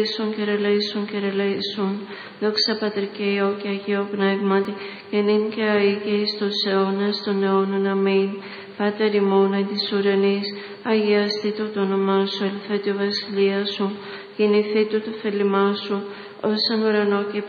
Κύριε ελέησον, Κύριε ελέησον. Δόξα Πατρί και Υιό και Αγίο Πνεύματι, και νυν και αεί και εις τους αιώνας των αιώνων. Αμήν. Πάτερ ημών εν της ουρανής, αγιαστήτω το όνομά σου, ελθέτω η βασιλεία σου, γεννηθήτω το θέλημά σου, ως εν ουρανό και